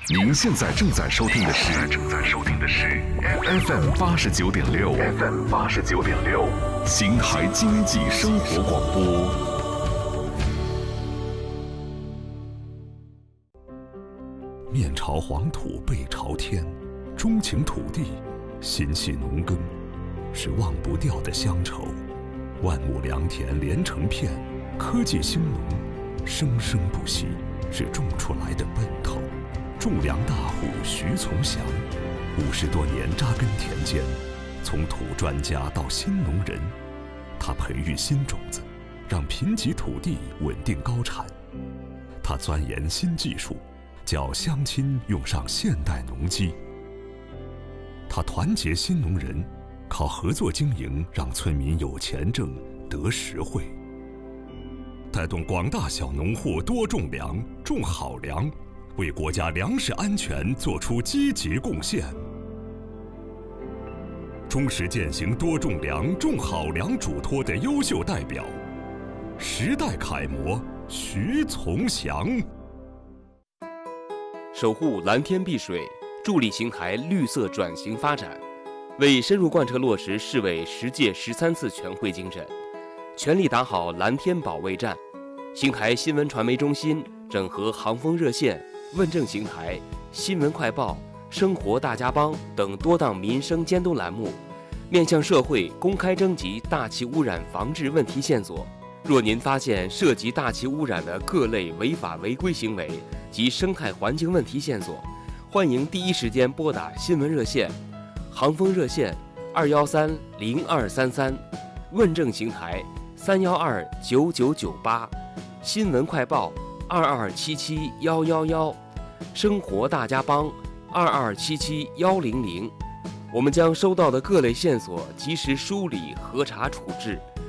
您现在正在收听的是 FM 89.6，邢台经济生活广播。面朝黄土背朝天，钟情土地，心系农耕，是忘不掉的乡愁。万亩良田连成片，科技兴农，生生不息，是种出来的奔头。种粮大户徐从祥，50多年扎根田间，从土专家到新农人，他培育新种子，让贫瘠土地稳定高产。他钻研新技术，叫乡亲用上现代农机。他团结新农人，靠合作经营让村民有钱挣得实惠，带动广大小农户多种粮，种好粮，为国家粮食安全做出积极贡献。忠实践行多种粮、种好粮嘱托的优秀代表，时代楷模徐从祥。 守护蓝天碧水，助力邢台绿色转型发展，为深入贯彻落实市委10届13次全会精神，全力打好蓝天保卫战。邢台新闻传媒中心整合航风热线、问政邢台、新闻快报、生活大家帮等多档民生监督栏目，面向社会公开征集大气污染防治问题线索。若您发现涉及大气污染的各类违法违规行为及生态环境问题线索，欢迎第一时间拨打新闻热线、航风热线2130233，问政邢台3129998，新闻快报22771111，生活大家帮22771000。我们将收到的各类线索及时梳理核查处置，